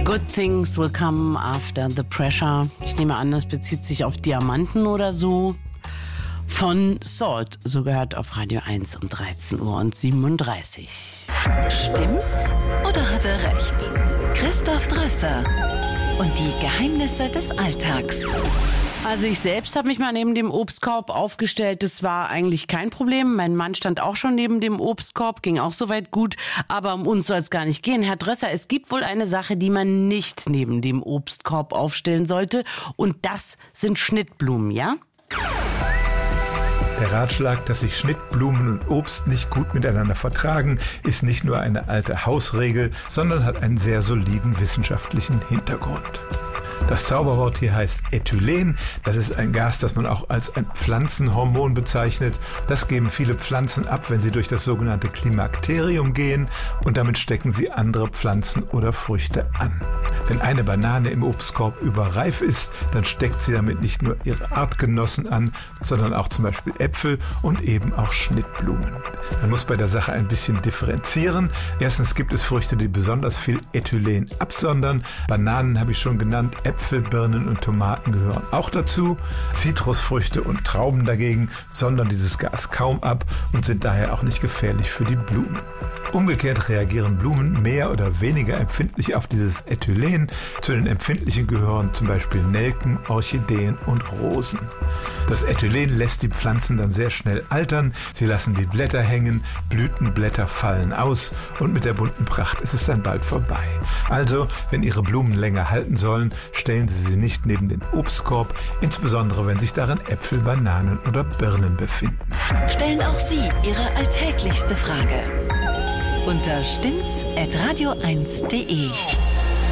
Good things will come after the pressure. Ich nehme an, das bezieht sich auf Diamanten oder so. Von Salt, so gehört auf Radio 1 um 13:37 Uhr. Stimmt's oder hat er recht? Christoph Drösser und die Geheimnisse des Alltags. Also ich selbst habe mich mal neben dem Obstkorb aufgestellt. Das war eigentlich kein Problem. Mein Mann stand auch schon neben dem Obstkorb, ging auch soweit gut. Aber um uns soll es gar nicht gehen. Herr Drösser, es gibt wohl eine Sache, die man nicht neben dem Obstkorb aufstellen sollte. Und das sind Schnittblumen, ja? Der Ratschlag, dass sich Schnittblumen und Obst nicht gut miteinander vertragen, ist nicht nur eine alte Hausregel, sondern hat einen sehr soliden wissenschaftlichen Hintergrund. Das Zauberwort hier heißt Ethylen. Das ist ein Gas, das man auch als ein Pflanzenhormon bezeichnet. Das geben viele Pflanzen ab, wenn sie durch das sogenannte Klimakterium gehen, und damit stecken sie andere Pflanzen oder Früchte an. Wenn eine Banane im Obstkorb überreif ist, dann steckt sie damit nicht nur ihre Artgenossen an, sondern auch zum Beispiel Äpfel und eben auch Schnittblumen. Man muss bei der Sache ein bisschen differenzieren. Erstens gibt es Früchte, die besonders viel Ethylen absondern. Bananen habe ich schon genannt, Äpfel, Birnen und Tomaten gehören auch dazu. Zitrusfrüchte und Trauben dagegen sondern dieses Gas kaum ab und sind daher auch nicht gefährlich für die Blumen. Umgekehrt reagieren Blumen mehr oder weniger empfindlich auf dieses Ethylen. Zu den empfindlichen gehören zum Beispiel Nelken, Orchideen und Rosen. Das Ethylen lässt die Pflanzen dann sehr schnell altern. Sie lassen die Blätter hängen, Blütenblätter fallen aus und mit der bunten Pracht ist es dann bald vorbei. Also, wenn Ihre Blumen länger halten sollen, stellen Sie sie nicht neben den Obstkorb, insbesondere wenn sich darin Äpfel, Bananen oder Birnen befinden. Stellen auch Sie Ihre alltäglichste Frage unter stimmt's@radio1.de.